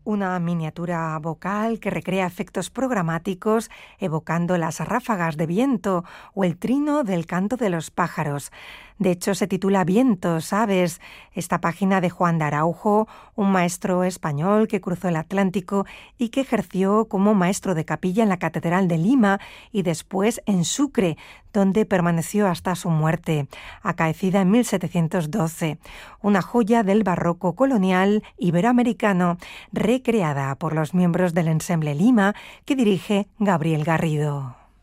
una miniatura vocal que recrea efectos programáticos evocando las ráfagas de viento o el trino del canto de los pájaros. De hecho, se titula Vientos, Aves, esta página de Juan de Araujo, un maestro español que cruzó el Atlántico y que ejerció como maestro de capilla en la Catedral de Lima y después en Sucre, donde permaneció hasta su muerte, acaecida en 1712. Una joya del barroco colonial iberoamericano, recreada por los miembros del Ensemble Lima que dirige Gabriel Garrido.